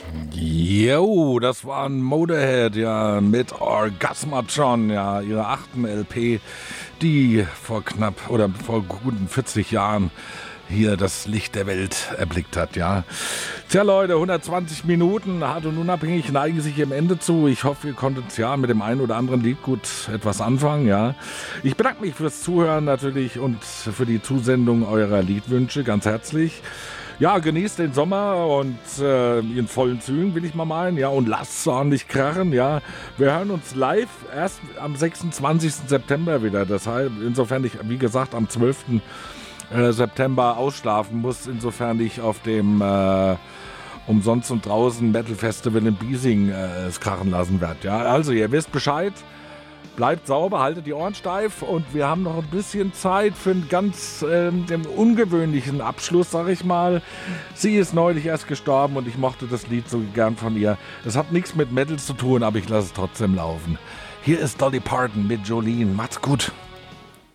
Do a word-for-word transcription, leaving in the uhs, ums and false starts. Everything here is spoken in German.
Jo, das war ein Motorhead, ja, mit Orgasmatron, ja, ihrer achten L P, die vor knapp oder vor guten vierzig Jahren hier das Licht der Welt erblickt hat, ja. Tja, Leute, hundertzwanzig Minuten, hart und unabhängig, neigen sich ihrem Ende zu. Ich hoffe, ihr konntet ja mit dem einen oder anderen Lied gut etwas anfangen, ja. Ich bedanke mich fürs Zuhören natürlich und für die Zusendung eurer Liedwünsche ganz herzlich. Ja, genießt den Sommer und äh, in vollen Zügen, will ich mal meinen, ja, und lasst es ordentlich krachen, ja. Wir hören uns live erst am sechsundzwanzigsten September wieder, das heißt, insofern ich, wie gesagt, am zwölften September ausschlafen muss, insofern ich auf dem äh, Umsonst und Draußen Metal Festival in Biesing äh, es krachen lassen werde, ja. Also, ihr wisst Bescheid. Bleibt sauber, haltet die Ohren steif und wir haben noch ein bisschen Zeit für einen ganz äh, ungewöhnlichen Abschluss, sag ich mal. Sie ist neulich erst gestorben und ich mochte das Lied so gern von ihr. Das hat nichts mit Metal zu tun, aber ich lasse es trotzdem laufen. Hier ist Dolly Parton mit Jolene. Macht's gut.